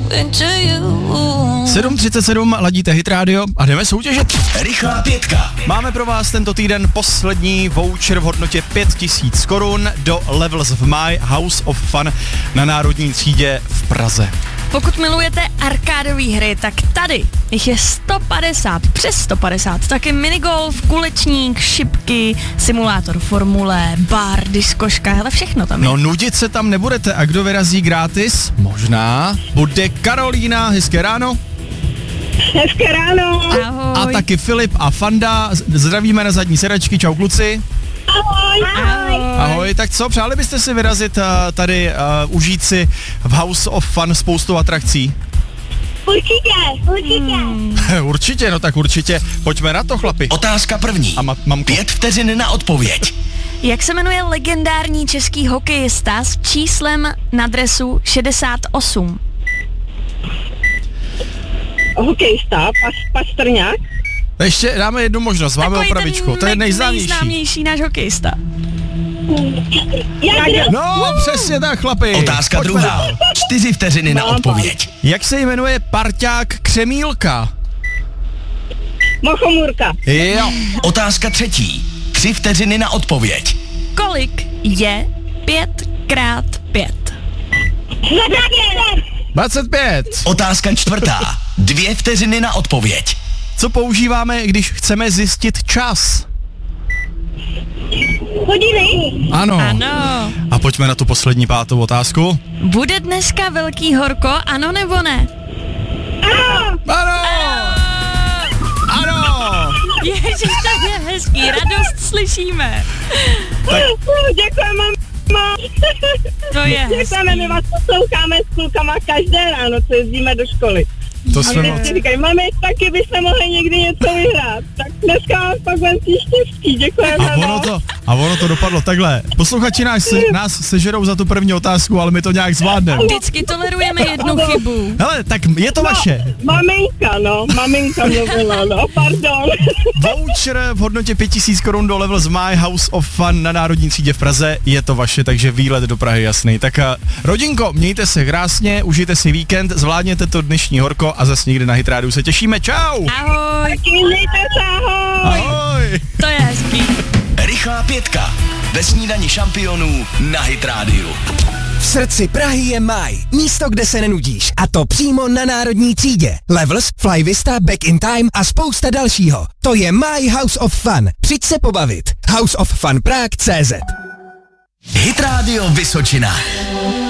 into you. 7:37, ladíte Hit Radio a jdeme soutěžit. Rychlá pětka. Máme pro vás tento týden poslední voucher v hodnotě 5000 korun do Levels v My House of Fun na Národní třídě v Praze. Pokud milujete arkádové hry, tak tady jich je 150, přes 150. Taky minigolf, kulečník, šipky, simulátor formule, bar, diskoška, hele, všechno tam je. No nudit se tam nebudete a kdo vyrazí gratis? Možná bude Karolína, hezké ráno. Hezké ráno. Ahoj. A taky Filip a Fanda, zdravíme na zadní sedačky, čau kluci. Ahoj. Ahoj. Ahoj, tak co, přáli byste si vyrazit tady, užít si v House of Fun spoustu atrakcí? Určitě. Určitě, no tak určitě, pojďme na to, chlapi. Otázka první. A mamko. 5 vteřin na odpověď. Jak se jmenuje legendární český hokejista s číslem na dresu 68? Hokejista, Pastrňák. Ještě dáme jednu možnost, máme Takový opravičku, to je nejznámější. nejznámější náš hokejista. No, přesně tak, chlapi. Otázka Pojďme druhá. dál. 4 vteřiny na odpověď. Jak se jmenuje parťák Křemílka? Mochomůrka. Jo. Otázka třetí. 3 vteřiny na odpověď. Kolik je 5x5? 25. Otázka čtvrtá. 2 vteřiny na odpověď. Co používáme, když chceme zjistit čas? Hodiny. Ano. Ano. A pojďme na tu poslední 5. otázku. Bude dneska velký horko, ano nebo ne? Ano! Ano! Ježiš, to je hezký, radost slyšíme. Děkujeme, mama. To je hezký. Děkujeme, my vás posloucháme s klukama každé ráno, co jezdíme do školy. To A jsme moc. vždycky říkají, mami, taky byste mohli někdy něco vyhrát. Tak dneska vás pak budeme štěstí, děkujeme. A ono to dopadlo takhle. Posluchači nás sežerou za tu první otázku, ale my to nějak zvládneme. Vždycky tolerujeme jednu chybu. Hele, tak je to vaše. Maminka mluvila, no, pardon. Voucher v hodnotě 5000 korun do Levels My House of Fun na Národní třídě v Praze, je to vaše, takže výlet do Prahy jasný. Tak rodinko, mějte se krásně, užijte si víkend, zvládněte to dnešní horko a zase někdy na Hit Rádiu se těšíme. Čau! Ahoj. Mějte se, ahoj. Ahoj! To je hezký. Rychlá pětka. Ve snídani šampionů na Hit Rádiu. V srdci Prahy je Maj. Místo, kde se nenudíš. A to přímo na Národní třídě. Levels, Fly Vista, Back in Time a spousta dalšího. To je My House of Fun. Přijď se pobavit. House of Fun Prague.cz. Hit Radio Vysočina.